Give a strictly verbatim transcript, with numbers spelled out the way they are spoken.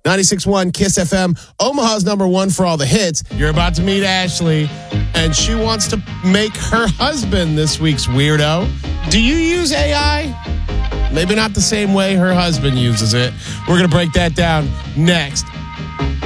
ninety-six point one Kiss F M, Omaha's number one for all the hits. You're about to meet Ashley, and she wants to make her husband this week's weirdo. Do you use A I? Maybe not the same way her husband uses it. We're going to break that down next.